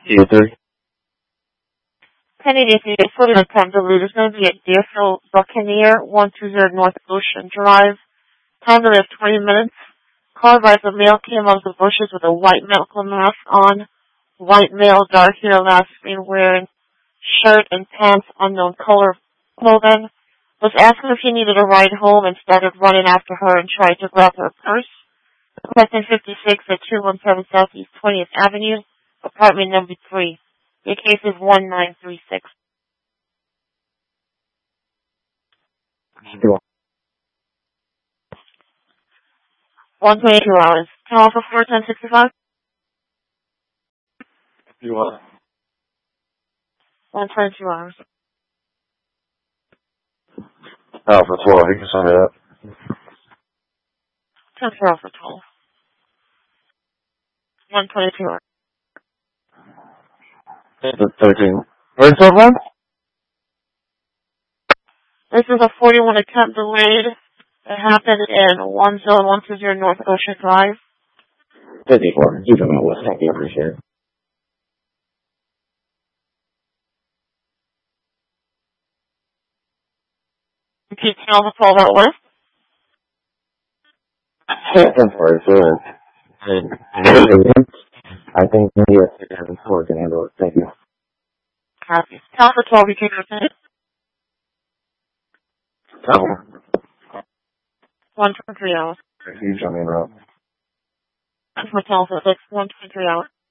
Year 3. Penny Daisy, footing attempt delete is going to be at Deerfield Buccaneer, 120 North Ocean Drive. Time delay of 20 minutes. Call advised the male came out of the bushes with a white medical mask on. White male, dark hair, last seen wearing shirt and pants, unknown color clothing. Was asking if he needed a ride home and started running after her and tried to grab her purse. Question 56 at 217 Southeast 20th Avenue, apartment number 3. Your case is 1936. 122 hours. Can I offer 41065? You want? 122 hours. Oh, for 12. You can sum it up. 10 for 12. 122 hours. 13. Where's that one? This is a 41 attempt delayed. It happened in 10120 North Ocean Drive. 54. You don't know what's happening. I appreciate it. Can you tell us all that was? I'm sorry, sir. I think yes, and four can handle it. Thank you. Copy. Tell us for 12 you can repeat it. 123 hours. You show me in a row. For tell us 123 hours.